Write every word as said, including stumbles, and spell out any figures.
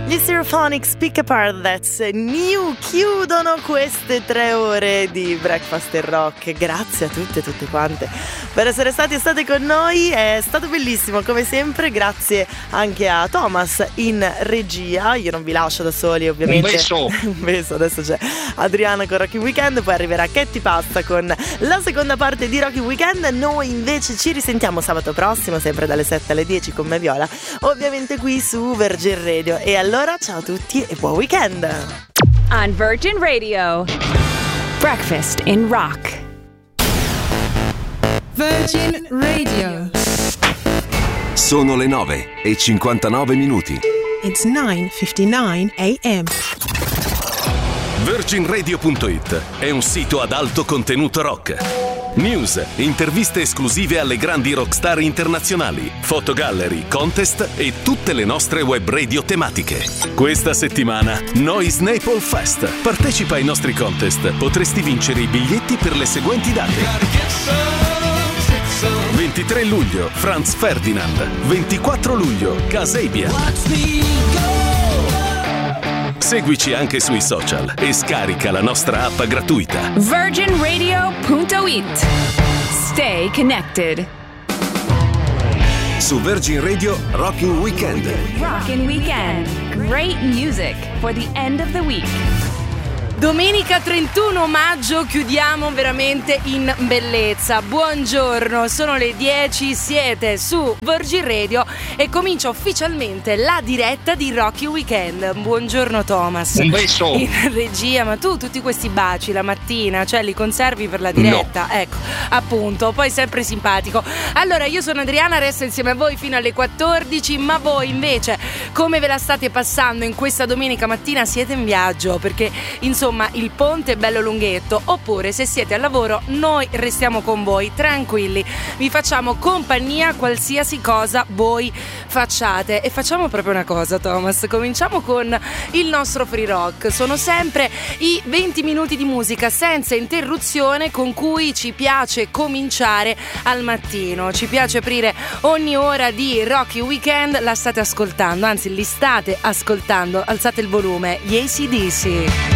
Gli Stereophonics, Pick Apart That's New chiudono queste tre ore di Breakfast e Rock. Grazie a tutte e tutte quante per essere stati e state con noi. È stato bellissimo come sempre. Grazie anche a Thomas in regia. Io non vi lascio da soli, ovviamente. Un beso. Un beso. Adesso c'è Adriana con Rocky Weekend, poi arriverà Ketty Pasta con la seconda parte di Rocky Weekend. Noi invece ci risentiamo sabato prossimo, sempre dalle sette alle dieci con me Viola, ovviamente qui su Virgin Radio. E allora ciao a tutti e buon weekend. On Virgin Radio, Breakfast in Rock. Virgin Radio. Sono le nove e cinquantanove minuti. It's nine fifty-nine a.m. Virgin Radio punto it è un sito ad alto contenuto rock. News, interviste esclusive alle grandi rockstar internazionali, fotogallery, contest e tutte le nostre web radio tematiche. Questa settimana Noise Naples Fest. Partecipa ai nostri contest. Potresti vincere i biglietti per le seguenti date: ventitré luglio Franz Ferdinand, ventiquattro luglio Kasabian. Seguici anche sui social e scarica la nostra app gratuita. Virgin Radio punto it. Stay connected. Su Virgin Radio Rockin' Weekend. Rockin' Weekend. Great music for the end of the week. Domenica trentuno maggio chiudiamo veramente in bellezza. Buongiorno, sono le dieci, siete su Virgin Radio e comincia ufficialmente la diretta di Rocky Weekend. Buongiorno Thomas. Un beso. In regia, ma tu tutti questi baci la mattina, cioè li conservi per la diretta? No. Ecco, appunto, poi sempre simpatico. Allora, io sono Adriana, resto insieme a voi fino alle quattordici, ma voi invece come ve la state passando in questa domenica mattina? Siete in viaggio? Perché insomma Insomma, il ponte è bello lunghetto, oppure se siete al lavoro noi restiamo con voi tranquilli, vi facciamo compagnia qualsiasi cosa voi facciate. E facciamo proprio una cosa, Thomas, cominciamo con il nostro free rock. Sono sempre i venti minuti di musica senza interruzione con cui ci piace cominciare al mattino, ci piace aprire ogni ora di Rocky Weekend. La state ascoltando, anzi li state ascoltando, alzate il volume, gli A C D C.